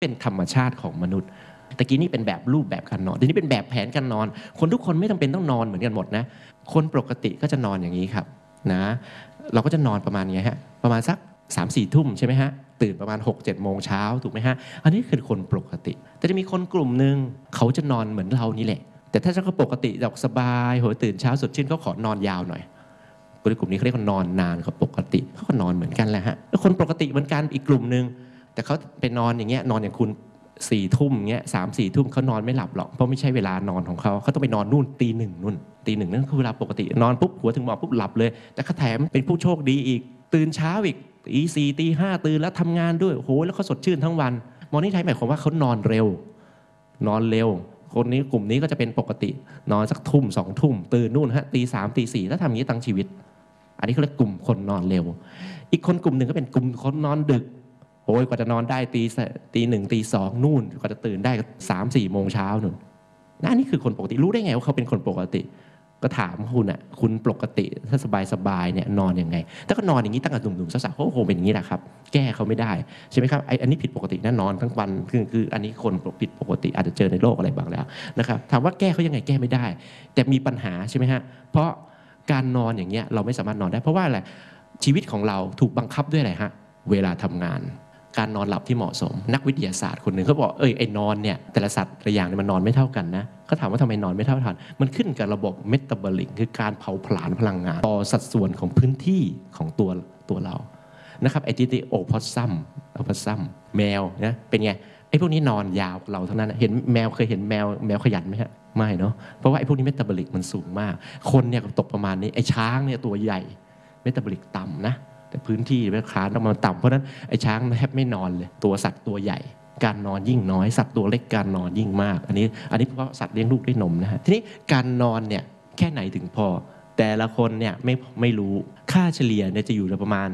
เป็นธรรมชาติของมนุษย์ตะกี้นี่เป็นแบบรูปแบบการนอนทีนี้เป็นแบบแผนการนอนคนทุกคนไม่จำเป็นต้องนอนเหมือนกันหมดนะคนปกติก็จะนอนอย่างนี้ครับนะเราก็จะนอนประมาณนี้ฮะประมาณสัก 3-4 ทุ่มใช่ไหมฮะตื่นประมาณ 6-7 โมงเช้าถูกไหมฮะอันนี้คือคนปกติแต่จะมีคนกลุ่มหนึ่งเขาจะนอนเหมือนเรานี่แหละแต่ถ้าเขาปกติแบบสบายโหยตื่นเช้าสดชื่นเขาขอนอนยาวหน่อยคนกลุ่มนี้เขาเรียกว่านอนนานเขาปกติเขาก็นอนเหมือนกันแหละฮะแล้วคนปกติเหมือนกันอีกกลุ่มนึงแต่เขาไปนอนอย่างเงี้ยนอนอย่างคุณ4 ทุ่มเงี้ย3-4 ทุ่มเขานอนไม่หลับหรอกเพราะไม่ใช่เวลานอนของเขาต้องไปนอนนู่นตี 1นู่นตี 1นั่นคือเวลาปกตินอนปุ๊บหัวถึงหมอนปุ๊บหลับเลยแต่เขาแถมเป็นผู้โชคดีอีกตื่นเช้าอีกตี 4ตี 5ตื่นแล้วทำงานด้วยโอ้โหแล้วเขาสดชื่นทั้งวันมอร์นิ่งไทม์หมายความว่าเขานอนเร็คนนี้กลุ่มนี้ก็จะเป็นปกตินอนสักทุ่ม2 ทุ่มตื่นนู่นฮะตี 3 ตี 4ถ้าทำอย่างนี้ตั้งชีวิตอันนี้เขาเรียกกลุ่มคนนอนเร็วอีกคนกลุ่มหนึ่งก็เป็นกลุ่มคนนอนดึกโอ้ยกว่าจะนอนได้ตี 1ตี 2นู่นกว่าจะตื่นได้3-4 โมงเช้านู่นนั่นนี่คือคนปกติรู้ได้ไงว่าเขาเป็นคนปกติก็ถามคุณอ่ะคุณปกติถ้าสบายเนี่ยนอนยังไงถ้าก็นอนอย่างนี้ตั้งแต่หนุ่มๆสาวๆเขาคงเป็นอย่างนี้แหละครับแก้เขาไม่ได้ใช่ไหมครับอันนี้ผิดปกติแน่นอนทั้งวันคืออันนี้คนผิดปกติอาจจะเจอในโลกอะไรบางแล้วนะครับถามว่าแก้เขายังไงแก้ไม่ได้แต่มีปัญหาใช่ไหมฮะเพราะการนอนอย่างเงี้ยเราไม่สามารถนอนได้เพราะว่าอะไรชีวิตของเราถูกบังคับด้วยอะไรฮะเวลาทำงานการนอนหลับที่เหมาะสมนักวิทยาศาสตร์คนหนึ่งเขาบอกไอ้นอนเนี่ยแต่ละสัตว์แต่อย่างเนี่ยมันนอนไม่เท่ากันนะเขาถามว่าทำไมนอนไม่เท่ากันมันขึ้นกับระบบเมตาบอลิกคือการเผาผลาญพลังงานต่อสัดส่วนของพื้นที่ของตัวเรานะครับไอ้ที่โอพอสซัมแมวนะเป็นไงไอ้พวกนี้นอนยาวกว่าเราทั้งนั้นเห็นแมวเคยเห็นแมวขยันไหมฮะไม่เนาะเพราะว่าไอ้พวกนี้เมตาบอลิกมันสูงมากคนเนี่ยตกประมาณนี้ไอ้ช้างเนี่ยตัวใหญ่เมตาบอลิกต่ำนะแต่พื้นที่คานต้องมาต่ำเพราะนั้นไอ้ช้างแทบไม่นอนเลยตัวสัตว์ตัวใหญ่การนอนยิ่งน้อยสัตว์ตัวเล็กการนอนยิ่งมากอันนี้เพราะสัตว์เลี้ยงลูกด้วยนมนะฮะทีนี้การนอนเนี่ยแค่ไหนถึงพอแต่ละคนเนี่ยไม่รู้ค่าเฉลี่ยเนี่ยจะอยู่ประมาณ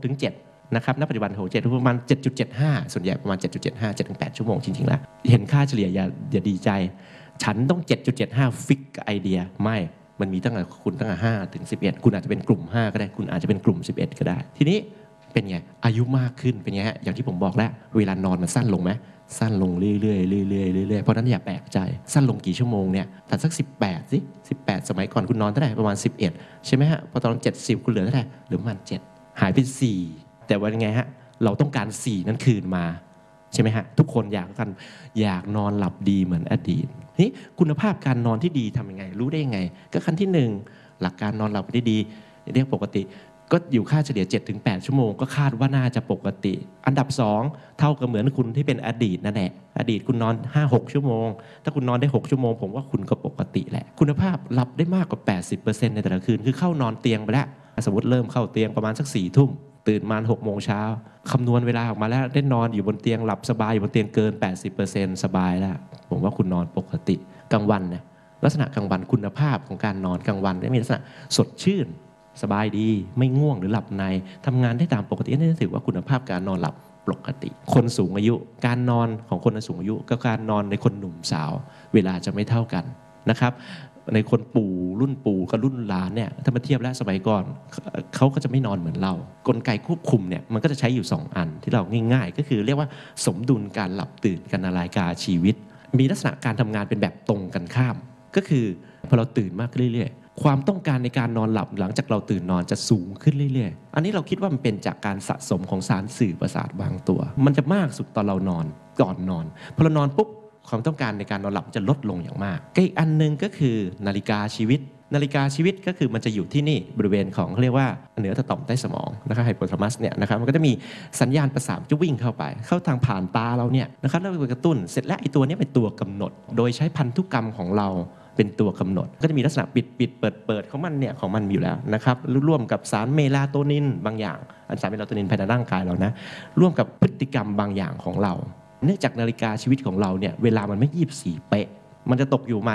6-7 นะครับณปัจจุบัน6-7ประมาณ 7.75 ส่วนใหญ่ประมาณ 7.75 7-8 ชั่วโมงจริงๆแล้วเห็นค่าเฉลี่ยอย่าดีใจฉันต้อง 7.75 ฟิกกับไอเดียไม่มันมีตั้งแต่คุณตั้งแต่5-11คุณอาจจะเป็นกลุ่ม5ก็ได้คุณอาจจะเป็นกลุ่ม11ก็ได้ทีนี้เป็นไงอายุมากขึ้นเป็นไงฮะอย่างที่ผมบอกแล้วเวลานอนมันสั้นลงไหมสั้นลงเรื่อยๆเพราะนั้นอย่าแปลกใจสั้นลงกี่ชั่วโมงเนี่ยแต่สัก18สิ18สมัยก่อนคุณนอนเท่าไหร่ประมาณ11ใช่ไหมฮะพอตอน70คุณเหลือเท่าไหร่เหลือประมาณ7หายไป4แต่ว่ายังไงฮะเราต้องการ4นั้นคืนมาใช่ไหมฮะทุกคนอยากนอนหลับดีเหมือนอดีตนี่คุณภาพการนอนที่ดีทำยังไงรู้ได้ยังไงก็ขั้นที่1หลักการนอนหลับได้ดีเรียกปกติก็อยู่ค่าเฉลี่ย 7-8 ชั่วโมงก็คาดว่าน่าจะปกติอันดับ2เท่ากับเหมือนคุณที่เป็นอดีตนั่นแหละอดีตคุณนอน 5-6 ชั่วโมงถ้าคุณนอนได้6ชั่วโมงผมว่าคุณก็ปกติแหละคุณภาพหลับได้มากกว่า 80% ในแต่ละคืนคือเข้านอนเตียงไปแล้วสมมติเริ่มเข้าเตียงประมาณสัก 4 ทุ่มตื่นมา 6 โมงเช้าคำนวณเวลาออกมาแล้วได้นอนอยู่บนเตียงหลับสบายอยู่บนเตียงเกิน 80% สบายแล้วผมว่าคุณนอนปกติกลางวันนะลักษณะกลางวันคุณภาพของการนอนกลางวันได้มีลักษณะสดชื่นสบายดีไม่ง่วงหรือหลับในทำงานได้ตามปกตินี่ถือว่าคุณภาพการนอนหลับปกติคนสูงอายุการนอนของคนสูงอายุกับการนอนในคนหนุ่มสาวเวลาจะไม่เท่ากันนะครับในคนรุ่นปู่กับรุ่นหลานเนี่ยถ้ามาเทียบแล้วสมัยก่อนเขาก็จะไม่นอนเหมือนเรากลไกควบคุมเนี่ยมันก็จะใช้อยู่2อันที่เราง่ายๆก็คือเรียกว่าสมดุลการหลับตื่นกันนาฬิกาชีวิตมีลักษณะการทำงานเป็นแบบตรงกันข้ามก็คือพอเราตื่นมากขึ้นเรื่อยๆความต้องการในการนอนหลับหลังจากเราตื่นนอนจะสูงขึ้นเรื่อยๆอันนี้เราคิดว่ามันเป็นจากการสะสมของสารสื่อประสาทบางตัวมันจะมากสุดตอนเรานอนก่อนนอนพอเรานอนปุ๊บความต้องการในการนอนหลับจะลดลงอย่างมากอีกอันนึงก็คือนาฬิกาชีวิตก็คือมันจะอยู่ที่นี่บริเวณของเรียกว่าเหนือต่อมใต้สมองนะครับไฮโปทาลัมัสเนี่ยนะครับมันก็จะมีสัญญาณประสาทจะวิ่งเข้าทางผ่านตาเราเนี่ยนะครับแล้วไปกระตุ้นเสร็จแล้วไอ้ตัวนี้เป็นตัวกำหนดโดยใช้พันธุกรรมของเราเป็นตัวกำหนดก็จะมีลักษณะปิดเปิดของมันเนี่ยของมันอยู่แล้วนะครับร่วมกับสารเมลาโทนินบางอย่างสารเมลาโทนินภายในร่างกายเรานะร่วมกับพฤติกรรมบางอย่างของเราเนื่องจากนาฬิกาชีวิตของเราเนี่ยเวลามันไม่24เป๊ะมันจะตกอยู่ประมาณ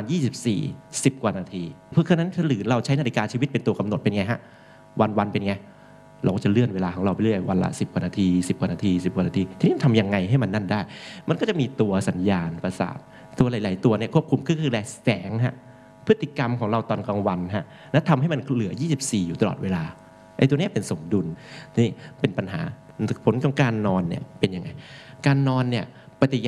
24 10 กว่านาทีเพราะฉะนั้นหรือเราใช้นาฬิกาชีวิตเป็นตัวกำหนดเป็นไงฮะวันเป็นไงเราจะเลื่อนเวลาของเราไปเรื่อยวันละ10 กว่านาที10 กว่านาที10 กว่านาทีทีนี้ทำยังไงให้มันนั่นได้มันก็จะมีตัวสัญญาณประสาทตัวหลายๆตัวเนี่ยควบคุมคือแสงฮะพฤติกรรมของเราตอนกลางวันฮะและทำให้มันเหลือ24อยู่ตลอดเวลาไอ้ตัวนี้เป็นสมดุลนี่เป็นปัญหาผลของการนอนเนี่ยเป็นยังไงการนอนเนี่ยปฏิ